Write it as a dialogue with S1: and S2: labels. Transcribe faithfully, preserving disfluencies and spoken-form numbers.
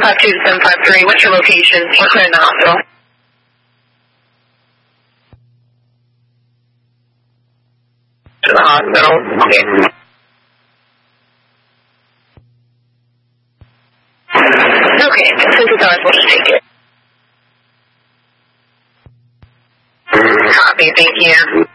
S1: five two to seven five three. What's your location? We're clearing the hospital. To the hospital. Okay. Okay, since it's ours, we'll just take it. Copy, thank you.